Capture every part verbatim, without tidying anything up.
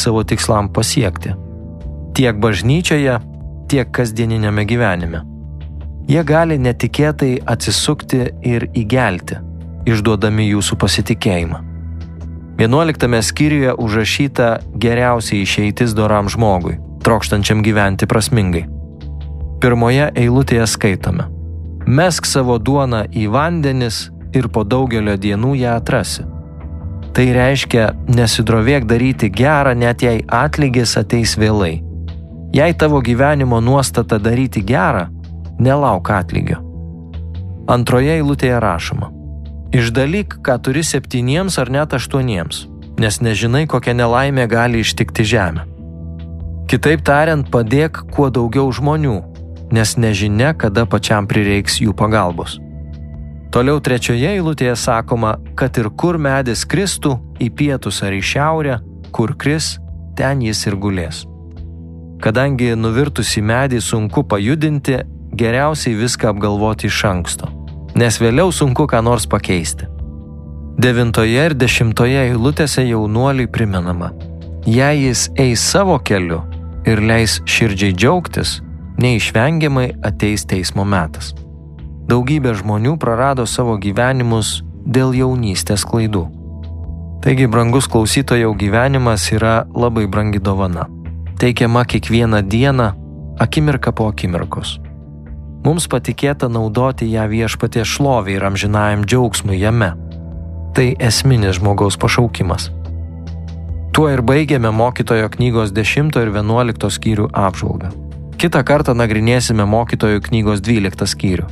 savo tikslam pasiekti. Tiek bažnyčioje, tiek kasdieniniame gyvenime. Jie gali netikėtai atsisukti ir įgelti, išduodami jūsų pasitikėjimą. vienuoliktame skyriuje užrašyta geriausiai išeitis doram žmogui, trokštančiam gyventi prasmingai. Pirmoje eilutėje skaitome: mesk savo duoną į vandenis ir po daugelio dienų ją atrasi. Tai reiškia, nesidrovėk daryti gerą, net jei atlygis ateis vėlai. Jei tavo gyvenimo nuostata daryti gerą, nelauk atlygio. Antroje eilutėje rašoma: išdalyk, ką turi septyniems ar net aštuoniems, nes nežinai, kokia nelaimė gali ištikti žemę. Kitaip tariant, padėk kuo daugiau žmonių, nes nežinia, kada pačiam prireiks jų pagalbos. Toliau trečioje eilutėje sakoma, kad ir kur medis kristų, į pietus ar į šiaurę, kur kris, ten jis ir gulės. Kadangi nuvirtusį medį sunku pajudinti, geriausiai viską apgalvoti iš anksto, nes vėliau sunku ką nors pakeisti. Devintoje ir dešimtoje eilutėse jaunuoliui primenama: jei jis eis savo keliu ir leis širdžiai džiaugtis, neišvengiamai ateis teismo metas. Daugybė žmonių prarado savo gyvenimus dėl jaunystės klaidų. Taigi, brangus klausytojau, gyvenimas yra labai brangi dovana, teikiama kiekvieną dieną, akimirką po akimirkos. Mums patikėta naudoti ją Viešpaties šlovei ir amžinajam džiaugsmui jame. Tai esminis žmogaus pašaukimas. Tuo ir baigėme mokytojo knygos dešimto ir vienuolikto skyrių apžvalgą. Kitą kartą nagrinėsime mokytojo knygos dvyliktą skyrių.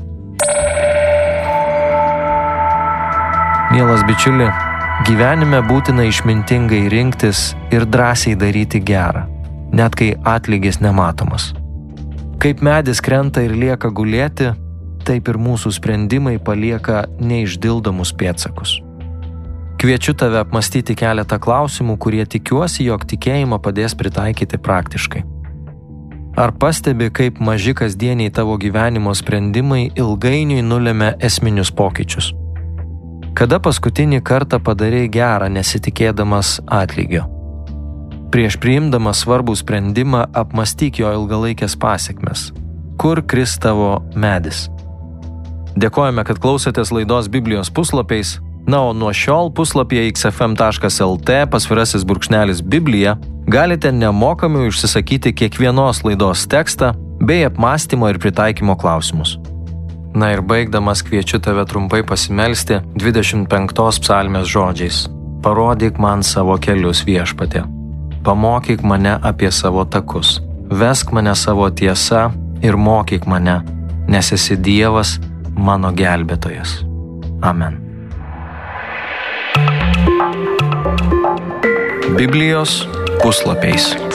Mielas bičiuli, gyvenime būtina išmintingai rinktis ir drąsiai daryti gerą, net kai atlygis nematomas. Kaip medis krenta ir lieka gulėti, taip ir mūsų sprendimai palieka neišdildomus pėdsakus. Kviečiu tave apmąstyti keletą klausimų, kurie tikiuosi, jog tikėjimą padės pritaikyti praktiškai. Ar pastebi, kaip maži kasdieniai tavo gyvenimo sprendimai ilgainiui nulemia esminius pokyčius? Kada paskutinį kartą padarei gerą, nesitikėdamas atlygio? Prieš priimdamas svarbų sprendimą apmąstyk jo ilgalaikės pasekmes. Kur kris tavo medis? Dėkojame, kad klausėtės laidos Biblijos puslapiais. Na, o nuo šiol puslapyje x f m taškas l t pasvirasis brūkšnelis Biblija galite nemokamai užsisakyti kiekvienos laidos tekstą bei apmąstymo ir pritaikymo klausimus. Na ir baigdamas kviečiu tave trumpai pasimelsti dvidešimt penktos psalmės žodžiais: parodyk man savo kelius, Viešpatie. Pamokyk mane apie savo takus, vesk mane savo tiesa ir mokyk mane, nes esi Dievas, mano gelbėtojas. Amen. Biblijos puslapiais.